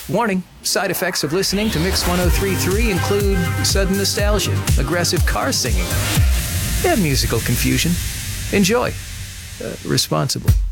Warning, side effects of listening to Mix 103.3 include sudden nostalgia, aggressive car singing, and musical confusion. Enjoy. Responsibly.